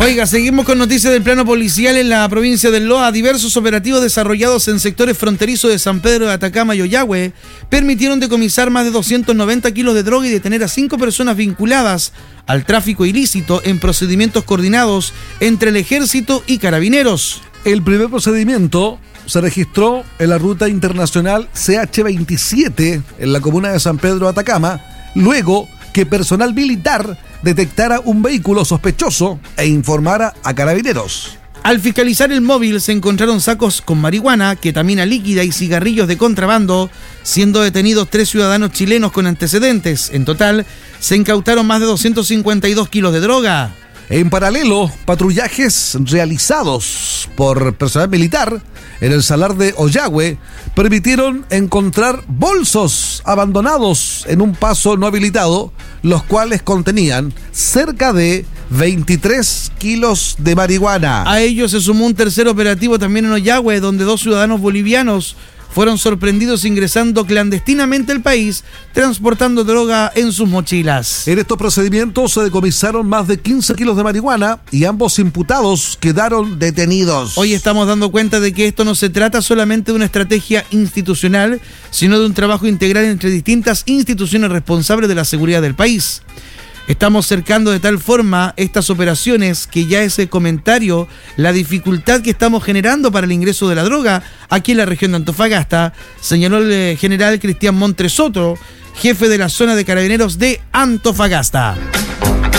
Oiga, seguimos con noticias del plano policial en la provincia del Loa. Diversos operativos desarrollados en sectores fronterizos de San Pedro de Atacama y Ollagüe permitieron decomisar más de 290 kilos de droga y detener a 5 personas vinculadas al tráfico ilícito en procedimientos coordinados entre el Ejército y Carabineros. El primer procedimiento se registró en la ruta internacional CH27 en la comuna de San Pedro de Atacama, luego que personal militar detectara un vehículo sospechoso e informara a Carabineros. Al fiscalizar el móvil se encontraron sacos con marihuana, ketamina líquida y cigarrillos de contrabando, siendo detenidos 3 ciudadanos chilenos con antecedentes. En total, se incautaron más de 252 kilos de droga. En paralelo, patrullajes realizados por personal militar en el salar de Ollagüe permitieron encontrar bolsos abandonados en un paso no habilitado, los cuales contenían cerca de 23 kilos de marihuana. A ello se sumó un tercer operativo también en Ollagüe, donde 2 ciudadanos bolivianos fueron sorprendidos ingresando clandestinamente al país, transportando droga en sus mochilas. En estos procedimientos se decomisaron más de 15 kilos de marihuana y ambos imputados quedaron detenidos. Hoy estamos dando cuenta de que esto no se trata solamente de una estrategia institucional, sino de un trabajo integral entre distintas instituciones responsables de la seguridad del país. Estamos cercando de tal forma estas operaciones que ya ese comentario, la dificultad que estamos generando para el ingreso de la droga aquí en la región de Antofagasta, señaló el general Cristian Montresoto, jefe de la zona de Carabineros de Antofagasta.